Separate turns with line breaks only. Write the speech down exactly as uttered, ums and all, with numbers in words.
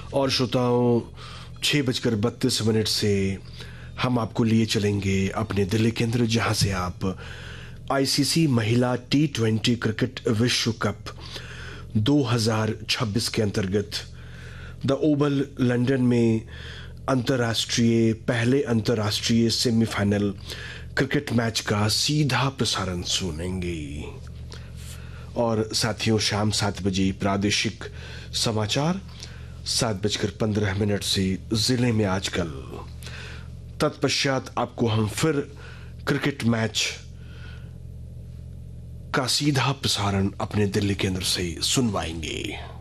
और श्रोताओं, छः बजकर बत्तीस मिनट से हम आपको लिए चलेंगे अपने दिल्ली केंद्र, जहां से आप आईसीसी महिला टी ट्वेंटी क्रिकेट विश्व कप दो हज़ार छब्बीस के अंतर्गत द ओवल लंदन में अंतर्राष्ट्रीय पहले अंतर्राष्ट्रीय सेमीफाइनल क्रिकेट मैच का सीधा प्रसारण सुनेंगे। और साथियों, शाम सात बजे प्रादेशिक समाचार सात बजकर पंद्रह मिनट से जिले में आजकल। तत्पश्चात आपको हम फिर क्रिकेट मैच का सीधा प्रसारण अपने दिल्ली केंद्र से सुनवाएंगे।